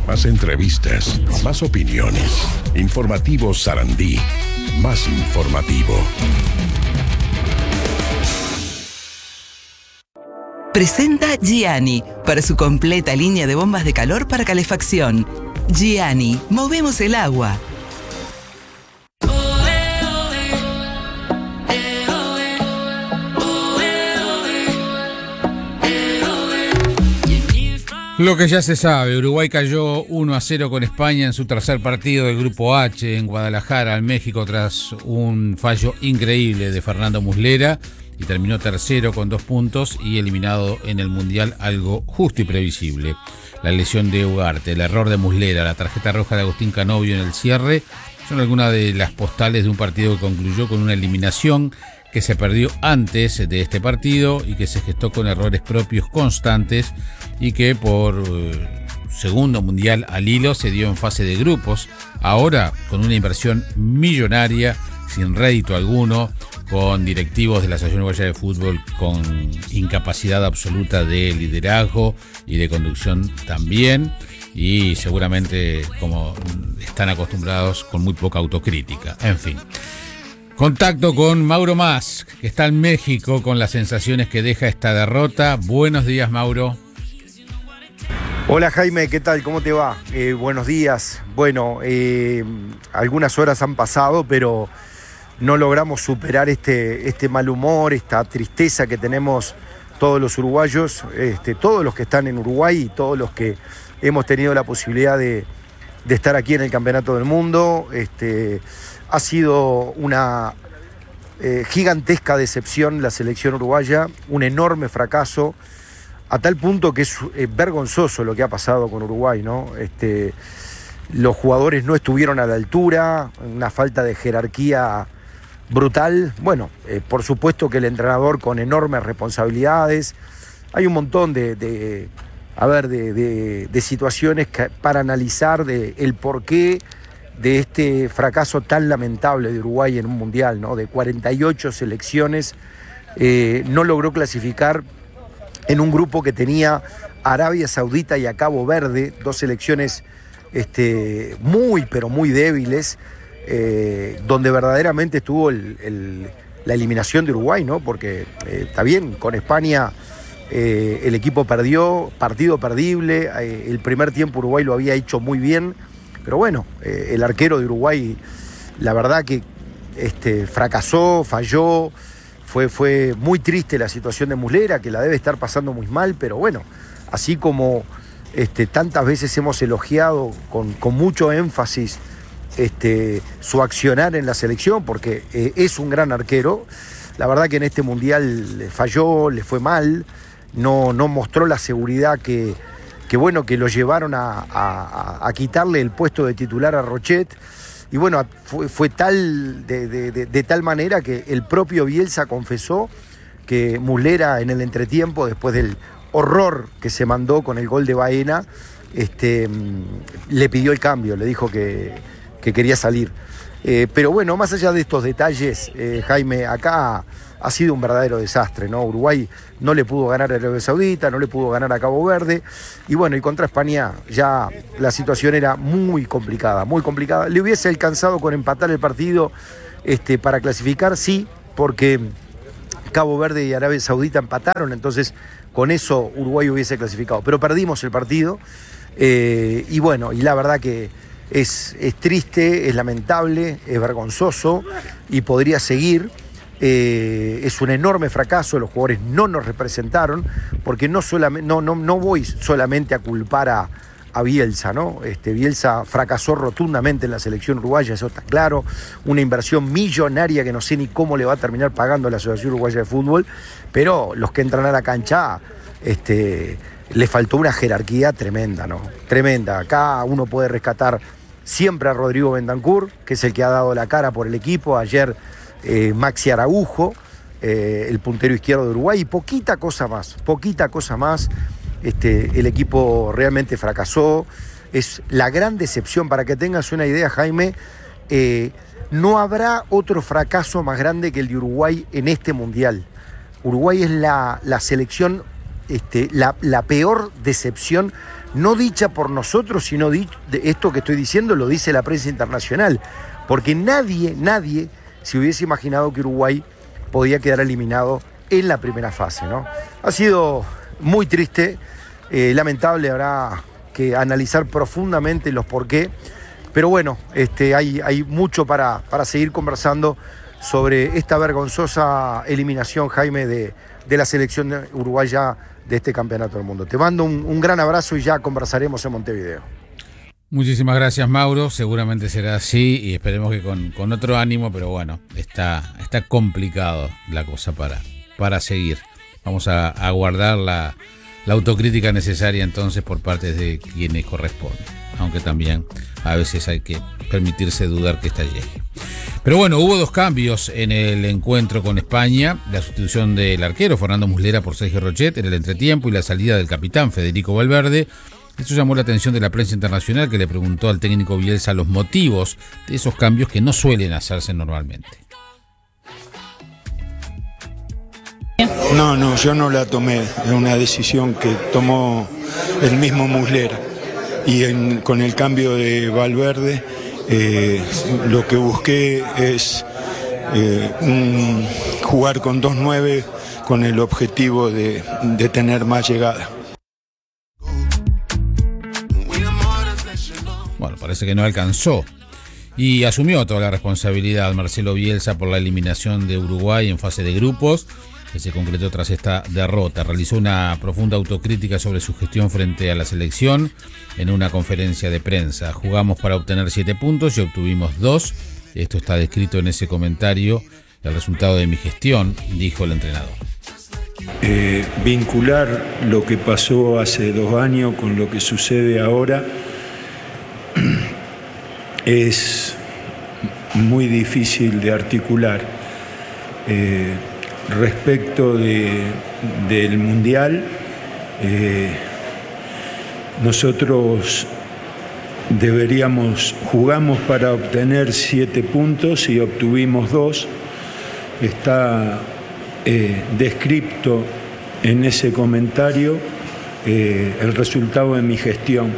Más entrevistas, más opiniones. Informativo Sarandí, más informativo. Presenta Gianni para su completa línea de bombas de calor para calefacción. Gianni, movemos el agua. Lo que ya se sabe, Uruguay cayó 1-0 con España en su tercer partido del Grupo H en Guadalajara, en México, tras un fallo increíble de Fernando Muslera, y terminó tercero con 2 puntos y eliminado en el Mundial, algo justo y previsible. La lesión de Ugarte, el error de Muslera, la tarjeta roja de Agustín Canovio en el cierre, son algunas de las postales de un partido que concluyó con una eliminación que se perdió antes de este partido y que se gestó con errores propios constantes, y que por segundo mundial al hilo se dio en fase de grupos, ahora con una inversión millonaria, sin rédito alguno, con directivos de la Asociación Uruguaya de Fútbol con incapacidad absoluta de liderazgo y de conducción también, y seguramente, como están acostumbrados, con muy poca autocrítica. En fin. Contacto con Mauro Mas, que está en México con las sensaciones que deja esta derrota. Buenos días, Mauro. Hola Jaime, ¿qué tal? ¿Cómo te va? Buenos días. Bueno, algunas horas han pasado, pero no logramos superar este mal humor, esta tristeza que tenemos todos los uruguayos, todos los que están en Uruguay y todos los que hemos tenido la posibilidad de estar aquí en el Campeonato del Mundo. Ha sido una gigantesca decepción la selección uruguaya, un enorme fracaso, a tal punto que es vergonzoso lo que ha pasado con Uruguay, ¿no? Los jugadores no estuvieron a la altura, una falta de jerarquía brutal. Bueno, por supuesto que el entrenador con enormes responsabilidades. Hay un montón de situaciones para analizar el porqué de este fracaso tan lamentable de Uruguay en un mundial, ¿no? De 48 selecciones, no logró clasificar en un grupo que tenía Arabia Saudita y a Cabo Verde, 2 selecciones muy, pero muy débiles, donde verdaderamente estuvo la eliminación de Uruguay, ¿no? Porque está bien, con España el equipo perdió, partido perdible, el primer tiempo Uruguay lo había hecho muy bien, pero bueno, el arquero de Uruguay, la verdad que fracasó, falló. Fue muy triste la situación de Muslera, que la debe estar pasando muy mal, pero bueno, así como tantas veces hemos elogiado con mucho énfasis su accionar en la selección, porque es un gran arquero, la verdad que en este mundial falló, le fue mal, no mostró la seguridad que lo llevaron a quitarle el puesto de titular a Rochet. Y bueno, fue de tal manera que el propio Bielsa confesó que Muslera en el entretiempo, después del horror que se mandó con el gol de Baena, le pidió el cambio, le dijo que quería salir. Pero bueno, más allá de estos detalles, Jaime, acá ha sido un verdadero desastre, ¿no? Uruguay no le pudo ganar a Arabia Saudita, no le pudo ganar a Cabo Verde, y bueno, y contra España ya la situación era muy complicada, muy complicada. Le hubiese alcanzado con empatar el partido para clasificar, sí, porque Cabo Verde y Arabia Saudita empataron, entonces con eso Uruguay hubiese clasificado, pero perdimos el partido, y bueno, y la verdad que es triste, es lamentable, es vergonzoso, y podría seguir. Es un enorme fracaso, los jugadores no nos representaron, porque no voy solamente a culpar a Bielsa, ¿no? Bielsa fracasó rotundamente en la selección uruguaya, eso está claro, una inversión millonaria que no sé ni cómo le va a terminar pagando a la Asociación Uruguaya de Fútbol, pero los que entran a la cancha, le faltó una jerarquía tremenda, ¿no? Tremenda. Acá uno puede rescatar siempre a Rodrigo Bentancur, que es el que ha dado la cara por el equipo. Ayer Maxi Araujo, el puntero izquierdo de Uruguay, y poquita cosa más. El equipo realmente fracasó. Es la gran decepción. Para que tengas una idea, Jaime, no habrá otro fracaso más grande que el de Uruguay en este mundial. Uruguay es la selección, la peor decepción no dicha por nosotros, sino esto que estoy diciendo lo dice la prensa internacional, porque nadie se hubiese imaginado que Uruguay podía quedar eliminado en la primera fase, ¿no? Ha sido muy triste, lamentable, habrá que analizar profundamente los por qué, pero bueno, hay mucho para seguir conversando sobre esta vergonzosa eliminación, Jaime, de la selección uruguaya de este campeonato del mundo. Te mando un gran abrazo y ya conversaremos en Montevideo. Muchísimas gracias, Mauro. Seguramente será así y esperemos que con otro ánimo, pero bueno, está complicado la cosa para seguir. Vamos a guardar la autocrítica necesaria entonces por parte de quienes corresponde, aunque también a veces hay que permitirse dudar que esta llegue. Pero bueno, hubo 2 cambios en el encuentro con España: la sustitución del arquero Fernando Muslera por Sergio Rochet en el entretiempo y la salida del capitán Federico Valverde. Esto llamó la atención de la prensa internacional, que le preguntó al técnico Bielsa los motivos de esos cambios que no suelen hacerse normalmente. No, yo no la tomé, es una decisión que tomó el mismo Muslera. Y con el cambio de Valverde, lo que busqué es jugar con 2-9 con el objetivo de tener más llegada. Bueno, parece que no alcanzó. Y asumió toda la responsabilidad Marcelo Bielsa por la eliminación de Uruguay en fase de grupos, que se concretó tras esta derrota. Realizó una profunda autocrítica sobre su gestión frente a la selección en una conferencia de prensa. Jugamos para obtener 7 puntos y obtuvimos 2. Esto está descrito en ese comentario. El resultado de mi gestión, dijo el entrenador. Vincular lo que pasó hace 2 años con lo que sucede ahora es muy difícil de articular. Respecto del Mundial, nosotros jugamos para obtener 7 puntos y obtuvimos 2. Está descrito en ese comentario el resultado de mi gestión.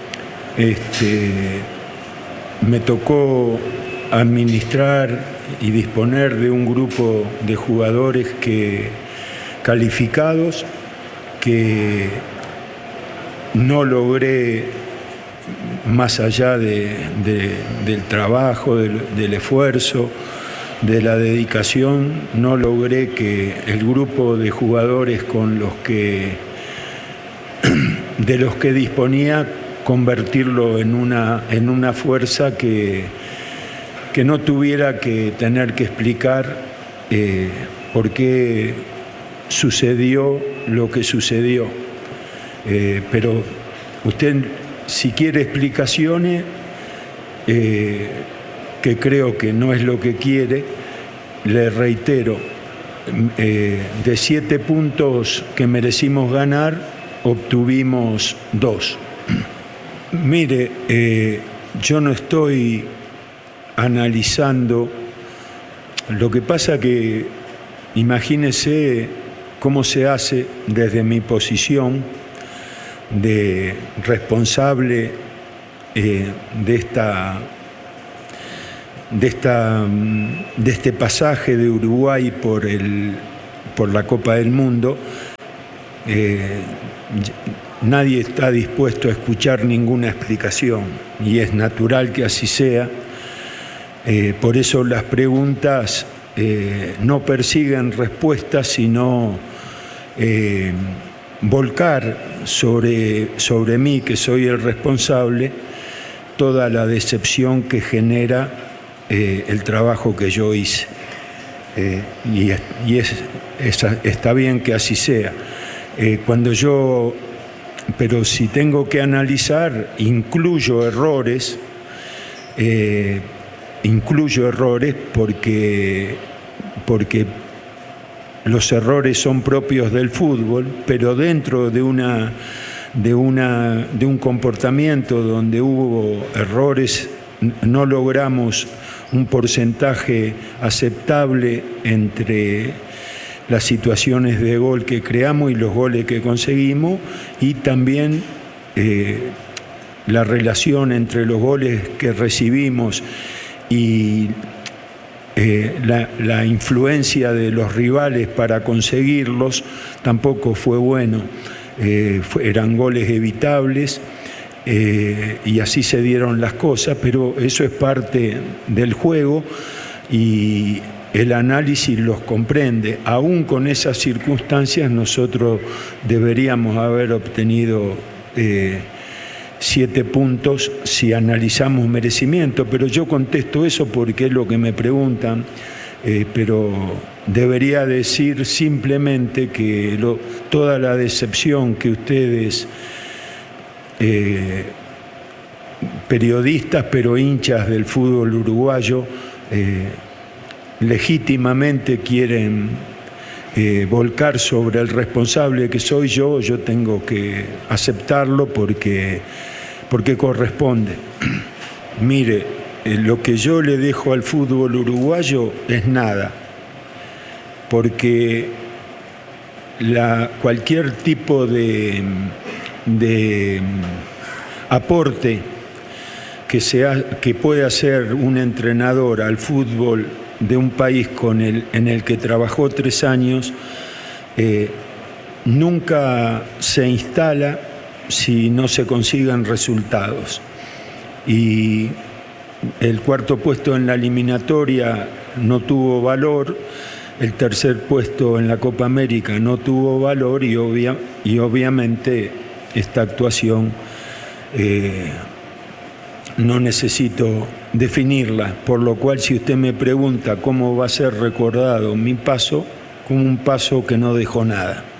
Me tocó administrar y disponer de un grupo de jugadores calificados que no logré, más allá del trabajo, del esfuerzo, de la dedicación, no logré que el grupo de jugadores de los que disponía, convertirlo en una fuerza que no tuviera que tener que explicar por qué sucedió lo que sucedió. Pero usted, si quiere explicaciones, que creo que no es lo que quiere, le reitero, de 7 puntos que merecimos ganar, obtuvimos 2. Mire, yo no estoy analizando. Lo que pasa que imagínese cómo se hace desde mi posición de responsable de este pasaje de Uruguay por la Copa del Mundo. Nadie está dispuesto a escuchar ninguna explicación y es natural que así sea. Por eso las preguntas no persiguen respuestas, sino volcar sobre mí, que soy el responsable, toda la decepción que genera el trabajo que yo hice. Está bien que así sea. Pero si tengo que analizar, incluyo errores porque los errores son propios del fútbol, pero dentro de un comportamiento donde hubo errores, no logramos un porcentaje aceptable entre las situaciones de gol que creamos y los goles que conseguimos, y también la relación entre los goles que recibimos y la influencia de los rivales para conseguirlos tampoco fue bueno. Eran goles evitables y así se dieron las cosas, pero eso es parte del juego y el análisis los comprende. Aún con esas circunstancias nosotros deberíamos haber obtenido 7 puntos si analizamos merecimiento, pero yo contesto eso porque es lo que me preguntan, pero debería decir simplemente que toda la decepción que ustedes, periodistas pero hinchas del fútbol uruguayo, legítimamente quieren volcar sobre el responsable que soy yo tengo que aceptarlo porque corresponde. Mire, lo que yo le dejo al fútbol uruguayo es nada, porque cualquier tipo de aporte que pueda hacer un entrenador al fútbol de un país en el que trabajó 3 años, nunca se instala si no se consiguen resultados. Y el 4.º puesto en la eliminatoria no tuvo valor, el 3.er puesto en la Copa América no tuvo valor y obviamente esta actuación no necesito definirla, por lo cual si usted me pregunta cómo va a ser recordado mi paso, como un paso que no dejó nada.